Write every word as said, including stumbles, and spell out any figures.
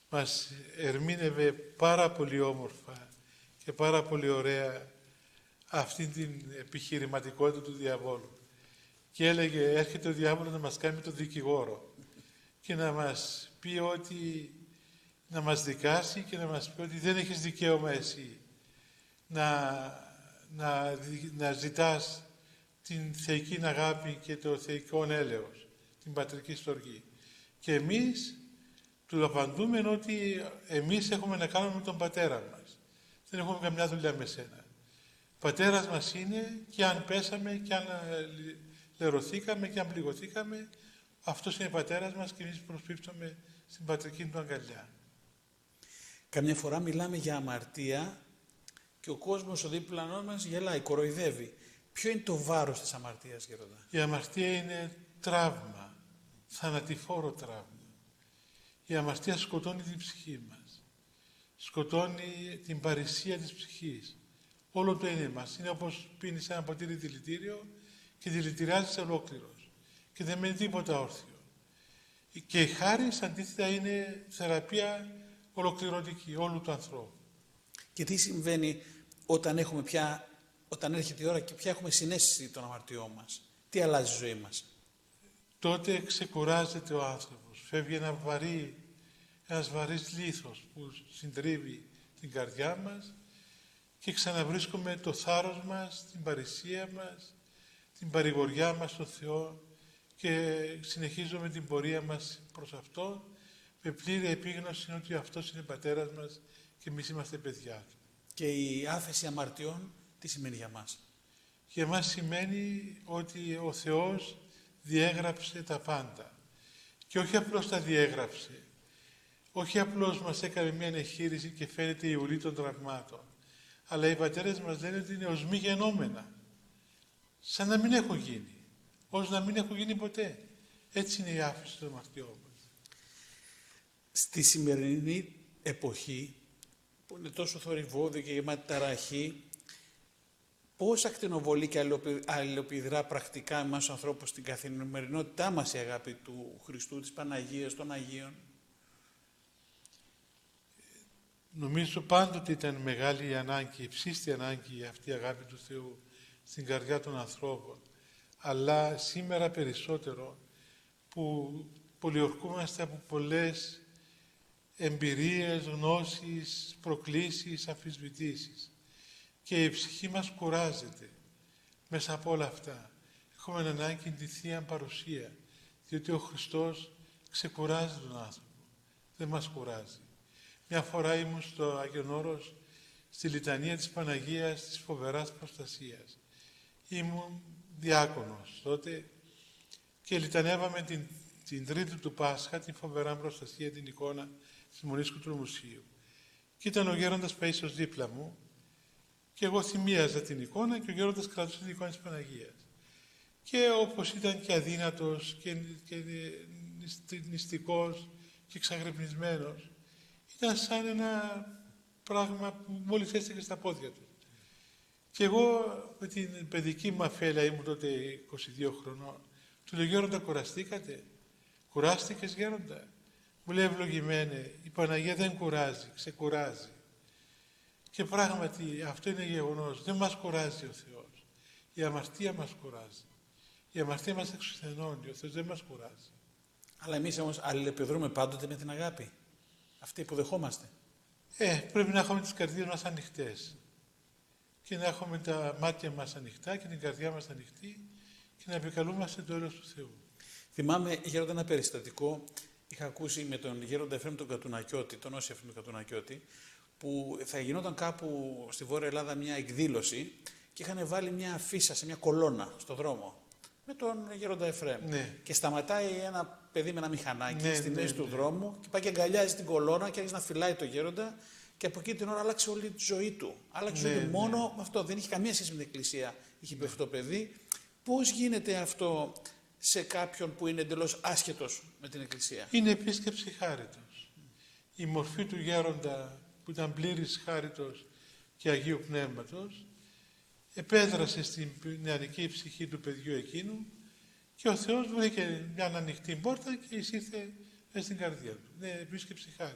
μας ερμήνευε πάρα πολύ όμορφα και πάρα πολύ ωραία αυτή την επιχειρηματικότητα του διαβόλου. Και έλεγε, έρχεται ο διάβολος να μας κάνει το δικηγόρο και να μας πει ότι, να μας δικάσει και να μας πει ότι δεν έχεις δικαίωμα εσύ να, να, να ζητάς την θεϊκή αγάπη και το θεϊκό έλεος, την πατρική στοργή. Και εμείς του απαντούμε ότι εμείς έχουμε να κάνουμε με τον πατέρα μας. Δεν έχουμε καμιά δουλειά με σένα. Ο πατέρας μας είναι και αν πέσαμε και αν λερωθήκαμε και αν πληγωθήκαμε, αυτός είναι ο πατέρας μας και εμείς προσπίπτουμε στην πατρική του αγκαλιά. Καμιά φορά μιλάμε για αμαρτία και ο κόσμος ο δίπλανός μας γελάει, κοροϊδεύει. Ποιο είναι το βάρος της αμαρτίας, Γέροντα? Η αμαρτία είναι τραύμα, θανατηφόρο τραύμα. Η αμαρτία σκοτώνει την ψυχή μας. Σκοτώνει την παρησία της ψυχής. Όλο το είναι μας. Είναι όπως πίνεις ένα ποτήρι δηλητήριο και δηλητηριάζεις ολόκληρος. Και δεν μένει τίποτα όρθιο. Και η χάρις αντίθετα είναι θεραπεία ολοκληρωτική όλου του ανθρώπου. Και τι συμβαίνει όταν, έχουμε πια, όταν έρχεται η ώρα και πια έχουμε συναίσθηση των αμαρτιών μας? Τι αλλάζει η ζωή μας? Τότε ξεκουράζεται ο άνθρωπος. Φεύγει ένα βαρύ, ένας βαρύς λίθος που συντρίβει την καρδιά μας και ξαναβρίσκουμε το θάρρος μας, την παρησία μας, την παρηγοριά μας στον Θεό και συνεχίζουμε την πορεία μας προς Αυτό με πλήρη επίγνωση ότι Αυτός είναι Πατέρας μας και εμείς είμαστε παιδιά Του. Και η άφεση αμαρτιών τι σημαίνει για μας? Για μας σημαίνει ότι ο Θεός διέγραψε τα πάντα. Και όχι απλώς τα διέγραψε. Όχι απλώς μας έκανε μια εγχείρηση και φαίνεται η ουρή των τραυμάτων. Αλλά οι πατέρες μας λένε ότι είναι ως μη γενόμενα. Σαν να μην έχουν γίνει. Ως να μην έχουν γίνει ποτέ. Έτσι είναι η άφεση των αμαρτιών μας. Στη σημερινή εποχή που είναι τόσο θορυβόδη και γεμάτη ταραχή, πώς ακτινοβολεί και αλληλοπιδρά πρακτικά εμάς τους ανθρώπους στην καθημερινότητά μας η αγάπη του Χριστού, της Παναγίας, των Αγίων? Νομίζω πάντοτε ήταν μεγάλη η ανάγκη, υψίστη ανάγκη αυτή η αγάπη του Θεού στην καρδιά των ανθρώπων. Αλλά σήμερα περισσότερο που πολιορκούμαστε από πολλές εμπειρίες, γνώσεις, προκλήσεις, αμφισβητήσεις. Και η ψυχή μας κουράζεται μέσα από όλα αυτά. Έχουμε ανάγκη τη Θεία Παρουσία, διότι ο Χριστός ξεκουράζει τον άνθρωπο. Δεν μας κουράζει. Μια φορά ήμουν στο Άγιον Όρος, στη λιτανία της Παναγίας της Φοβεράς Προστασίας. Ήμουν διάκονος τότε και λιτανεύαμε την, την Τρίτη του Πάσχα, την Φοβερά Προστασία, την εικόνα της Μονής του Μουσείου. Και ήταν ο γέροντας Παΐσιος δίπλα μου και εγώ θυμίαζα την εικόνα και ο γέροντας κρατούσε την εικόνα της Παναγίας. Και όπως ήταν και αδύνατος και, και νηστικός και εξαγρυπνισμένος, ήταν σαν ένα πράγμα που μόλις έστεκε στα πόδια του. Και εγώ με την παιδική μου αφέλεια, ήμουν τότε είκοσι δύο χρονών, του λέω, γέροντα, κουραστήκατε? Κουράστηκες, γέροντα? Μου λέει, ευλογημένε, η Παναγία δεν κουράζει, ξεκουράζει. Και πράγματι αυτό είναι γεγονός. Δεν μας κουράζει ο Θεός. Η αμαρτία μας κουράζει. Η αμαρτία μας εξουθενώνει. Ο Θεός δεν μας κουράζει. Αλλά εμείς όμως αλληλεπιδρούμε πάντοτε με την αγάπη. Αυτή που δεχόμαστε. Ε, πρέπει να έχουμε τις καρδιές μας ανοιχτές. Και να έχουμε τα μάτια μας ανοιχτά και την καρδιά μας ανοιχτή και να επικαλούμαστε το έλεος του Θεού. Θυμάμαι, γέροντα, ένα περιστατικό. Είχα ακούσει με τον γέροντα Εφραίμ τον Κατουνακιώτη, τον Όσιο Εφραίμ τον Κατουνακιώτη, που θα γινόταν κάπου στη Βόρεια Ελλάδα μια εκδήλωση και είχαν βάλει μια αφίσα σε μια κολόνα στο δρόμο με τον γέροντα Εφραίμ. Ναι. Και σταματάει ένα παιδί με ένα μηχανάκι ναι, στη ναι, μέση ναι. του δρόμου και πάει και αγκαλιάζει την κολόνα και άρχισε να φυλάει το γέροντα και από εκείνη την ώρα άλλαξε όλη τη ζωή του. Άλλαξε ναι, ζωή του ναι. μόνο με αυτό. Δεν είχε καμία σχέση με την Εκκλησία. Είχε πει αυτό το παιδί. Πώς γίνεται αυτό σε κάποιον που είναι εντελώς άσχετος με την Εκκλησία? Είναι επίσκεψη χάριτος. Η μορφή του γέροντα που ήταν πλήρης χάριτος και Αγίου Πνεύματος επέδρασε στην νεανική ψυχή του παιδιού εκείνου και ο Θεός βρήκε μια ανοιχτή πόρτα και εισήρθε μέσα στην καρδιά του. Είναι επίσκεψη χάριτος.